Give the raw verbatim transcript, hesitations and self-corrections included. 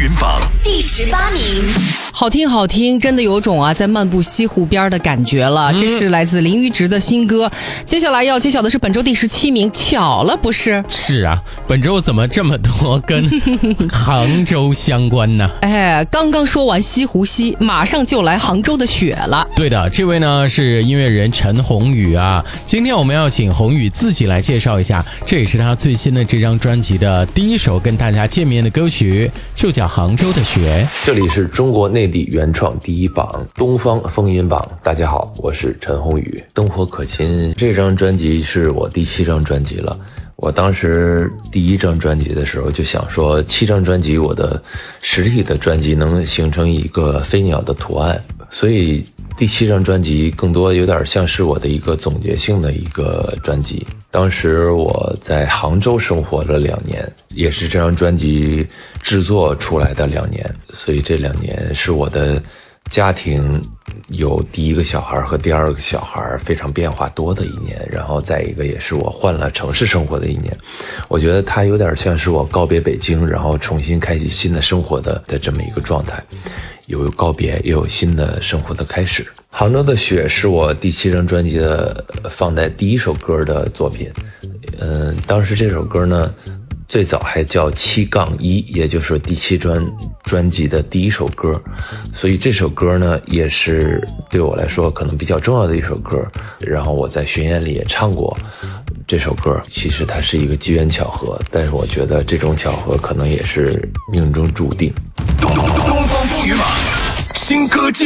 云榜第十八名。 好听好听，真的有种啊在漫步西湖边的感觉了、嗯、这是来自林馀植的新歌。接下来要揭晓的是本周第十七名，巧了不是？ 是啊，本周怎么这么多跟杭州相关呢？ 哎，刚刚说完西湖西，马上就来杭州的雪了。 对的，这位呢是音乐人陈鸿宇啊。今天我们要请鸿宇自己来介绍一下，这也是他最新的这张专辑的第一首跟大家见面的歌曲，就叫《杭州的雪》。 这里是中国内地原创第一榜东方风云榜，大家好，我是陈鸿宇。灯火可亲这张专辑是我第七张专辑了。我当时第一张专辑的时候就想说，七张专辑我的实体的专辑能形成一个飞鸟的图案，所以第七张专辑更多有点像是我的一个总结性的一个专辑。当时我在杭州生活了两年，也是这张专辑制作出来的两年，所以这两年是我的家庭有第一个小孩和第二个小孩非常变化多的一年，然后再一个也是我换了城市生活的一年。我觉得它有点像是我告别北京，然后重新开启新的生活的的这么一个状态，有告别也有新的生活的开始。杭州的雪是我第七张专辑的放在第一首歌的作品。嗯，当时这首歌呢最早还叫七杠一，也就是第七专专辑的第一首歌，所以这首歌呢也是对我来说可能比较重要的一首歌。然后我在巡演里也唱过这首歌，其实它是一个机缘巧合，但是我觉得这种巧合可能也是命中注定。 东东东方风云榜新歌进